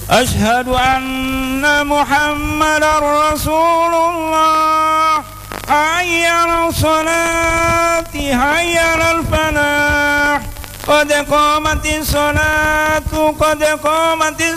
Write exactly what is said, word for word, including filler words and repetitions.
أشهد أن محمدا رسول الله. حي على الصلاة حي على الفلاح قد قامت الصلاة قد قامت